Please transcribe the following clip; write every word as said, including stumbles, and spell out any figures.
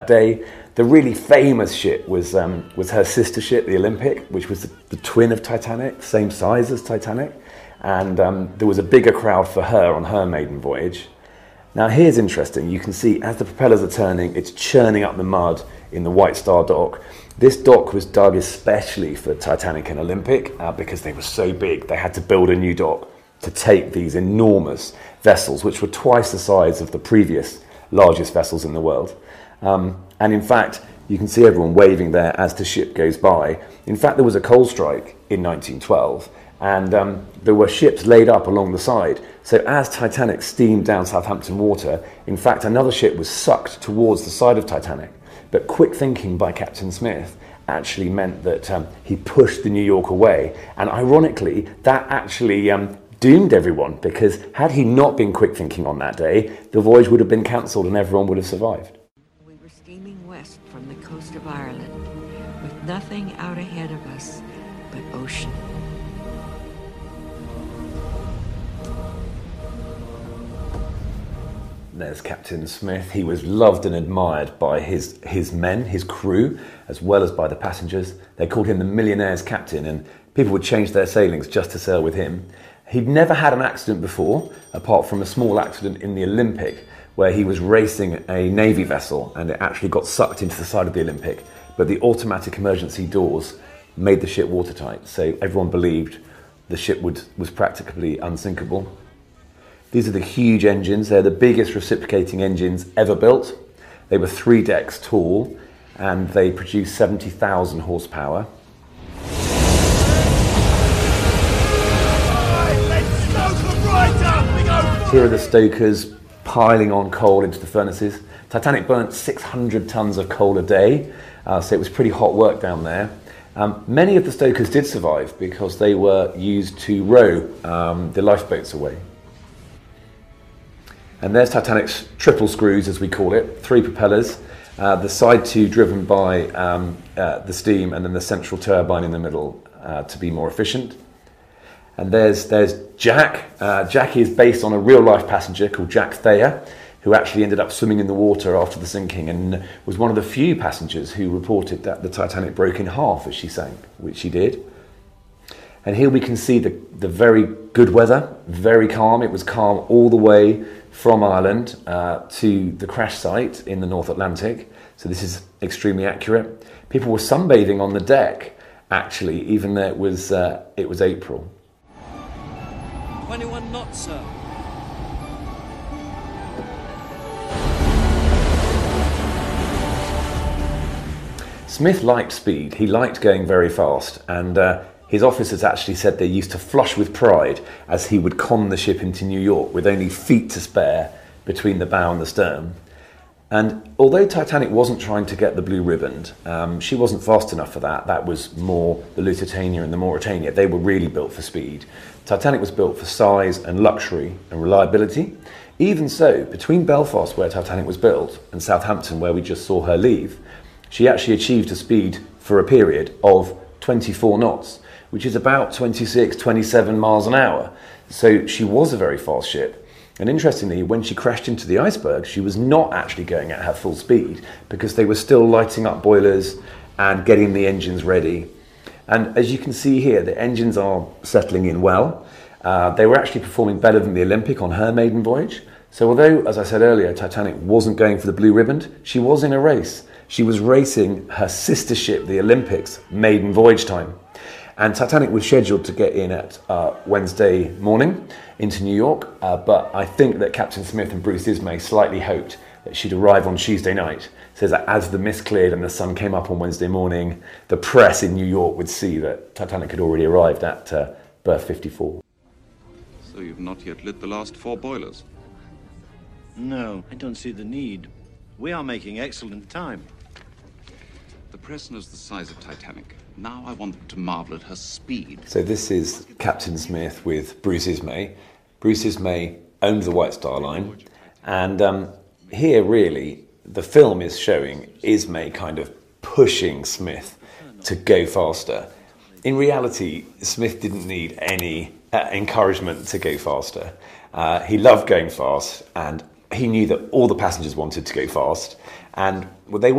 day. The really famous ship was um, was her sister ship, the Olympic, which was the, the twin of Titanic, same size as Titanic. And um, there was a bigger crowd for her on her maiden voyage. Now here's interesting, you can see as the propellers are turning, it's churning up the mud in the White Star dock. This dock was dug especially for Titanic and Olympic uh, because they were so big. They had to build a new dock to take these enormous vessels, which were twice the size of the previous largest vessels in the world. Um, and in fact, you can see everyone waving there as the ship goes by. In fact, there was a coal strike in nineteen twelve, and um, there were ships laid up along the side. So as Titanic steamed down Southampton water, in fact, another ship was sucked towards the side of Titanic. But quick thinking by Captain Smith actually meant that um, he pushed the New York away. And ironically, that actually um, doomed everyone, because had he not been quick thinking on that day, the voyage would have been cancelled and everyone would have survived. We were steaming west from the coast of Ireland, with nothing out ahead of us but ocean. There's Captain Smith. He was loved and admired by his, his men, his crew, as well as by the passengers. They called him the millionaire's captain, and people would change their sailings just to sail with him. He'd never had an accident before, apart from a small accident in the Olympic, where he was racing a Navy vessel and it actually got sucked into the side of the Olympic. But the automatic emergency doors made the ship watertight, so everyone believed the ship would, was practically unsinkable. These are the huge engines. They're the biggest reciprocating engines ever built. They were three decks tall and they produced seventy thousand horsepower. Here are the stokers piling on coal into the furnaces. Titanic burnt six hundred tons of coal a day, uh, so it was pretty hot work down there. Um, many of the stokers did survive because they were used to row um, the lifeboats away. And there's Titanic's triple screws, as we call it, three propellers, uh, the side two driven by um, uh, the steam, and then the central turbine in the middle uh, to be more efficient. And there's, there's Jack. Uh, Jack is based on a real-life passenger called Jack Thayer, who actually ended up swimming in the water after the sinking and was one of the few passengers who reported that the Titanic broke in half as she sank, which she did. And here we can see the, the very good weather, very calm. It was calm all the way from Ireland uh, to the crash site in the North Atlantic. So this is extremely accurate. People were sunbathing on the deck, actually, even though it was, uh, it was April. twenty-one knots, sir. Smith liked speed. He liked going very fast, and uh, his officers actually said they used to flush with pride as he would con the ship into New York with only feet to spare between the bow and the stern. And although Titanic wasn't trying to get the blue ribbon, um, she wasn't fast enough for that. That was more the Lusitania and the Mauretania. They were really built for speed. Titanic was built for size and luxury and reliability. Even so, between Belfast, where Titanic was built, and Southampton, where we just saw her leave, she actually achieved a speed for a period of twenty-four knots, which is about twenty-six, twenty-seven miles an hour. So she was a very fast ship. And interestingly, when she crashed into the iceberg, she was not actually going at her full speed because they were still lighting up boilers and getting the engines ready. And as you can see here, the engines are settling in well. Uh, they were actually performing better than the Olympic on her maiden voyage. So although, as I said earlier, Titanic wasn't going for the blue ribbon, she was in a race. She was racing her sister ship, the Olympic's maiden voyage time. And Titanic was scheduled to get in at uh, Wednesday morning into New York, uh, but I think that Captain Smith and Bruce Ismay slightly hoped that she'd arrive on Tuesday night, so that as the mist cleared and the sun came up on Wednesday morning, the press in New York would see that Titanic had already arrived at uh, berth fifty-four. So you've not yet lit the last four boilers? No, I don't see the need. We are making excellent time. The press knows the size of Titanic. Now I want them to marvel at her speed. So this is Captain Smith with Bruce Ismay. Bruce Ismay owned the White Star Line, and um, here really the film is showing Ismay kind of pushing Smith to go faster. In reality, Smith didn't need any uh, encouragement to go faster. Uh, he loved going fast, and he knew that all the passengers wanted to go fast, and well, they